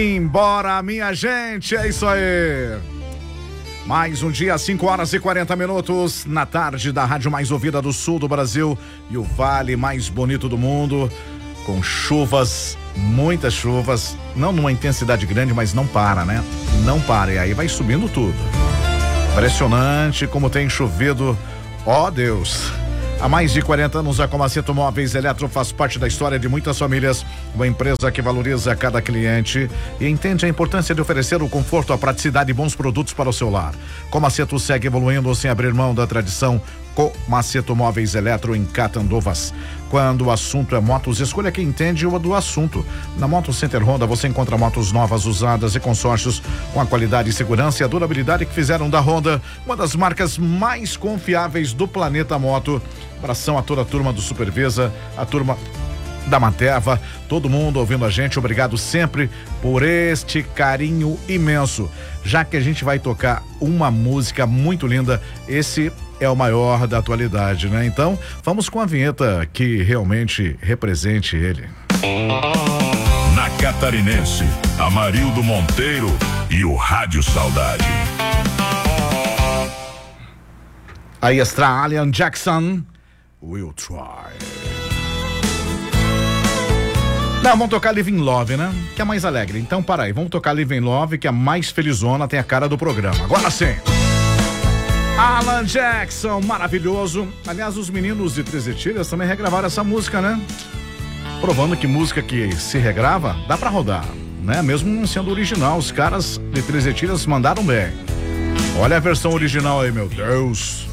Embora, minha gente, é isso aí. Mais um dia, 5h40 na tarde da rádio mais ouvida do sul do Brasil e o vale mais bonito do mundo, com chuvas, muitas chuvas, não numa intensidade grande, mas não para, né? Não para, e aí vai subindo tudo. Impressionante como tem chovido, ó Deus. Há mais de 40 anos, a Comaceto Móveis Eletro faz parte da história de muitas famílias. Uma empresa que valoriza cada cliente e entende a importância de oferecer o conforto, a praticidade e bons produtos para o seu lar. Comaceto segue evoluindo sem abrir mão da tradição. Comaceto Móveis Eletro em Catandovas. Quando o assunto é motos, escolha quem entende o do assunto. Na Moto Center Honda você encontra motos novas, usadas e consórcios com a qualidade, segurança e a durabilidade que fizeram da Honda uma das marcas mais confiáveis do planeta moto. Abração a toda a turma do Supervisa, a turma da Manterva, todo mundo ouvindo a gente, obrigado sempre por este carinho imenso. Já que a gente vai tocar uma música muito linda, esse é o maior da atualidade, né? Então, vamos com a vinheta que realmente represente ele. Na Catarinense, Amarildo Monteiro e o Rádio Saudade. Aí está Alan Jackson, We'll Try. Não, vamos tocar Living Love, né? Que é mais alegre. Então, para aí, vamos tocar Living Love, que é mais felizona, tem a cara do programa. Agora sim. Alan Jackson, maravilhoso. Aliás, os meninos de Três Etilhas também regravaram essa música, né? Provando que música que se regrava, dá pra rodar, né? Mesmo não sendo original, os caras de Três Etilhas mandaram bem. Olha a versão original aí, meu Deus.